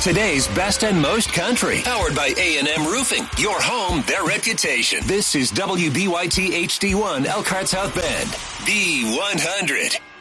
Today's best and most country. Powered by A&M Roofing. Your home, their reputation. This is WBYT HD1 Elkhart South Bend. B100.